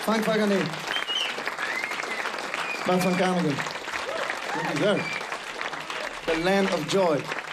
Frank Paganini. Matt Van Cannigan. The Land of Joy.